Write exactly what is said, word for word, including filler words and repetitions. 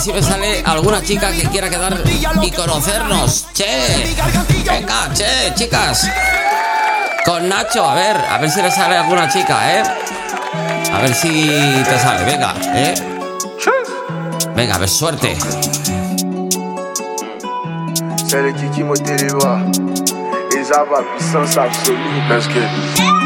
si me sale alguna chica que quiera quedar y conocernos. Che, venga, che, chicas. Con Nacho, a ver, a ver si le sale alguna chica, ¿eh? A ver si te sale, venga, ¿eh? Venga, a ver, suerte. C'est le Kiki Moteleva. Et ça va, puissance absolue. Let's get it.